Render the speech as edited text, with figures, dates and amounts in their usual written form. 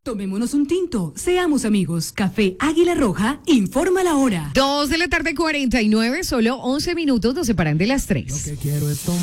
Tomémonos un tinto, seamos amigos. Café Águila Roja, informa la hora. 2:49 p.m, solo 11 minutos nos separan de las 3. Lo que quiero es tomar.